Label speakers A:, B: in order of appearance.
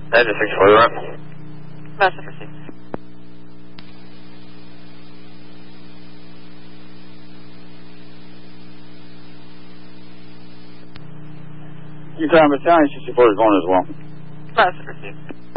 A: Engine 64, you're on.
B: Master proceed.
A: You time Battalion 64 is going as well.
B: Master proceed.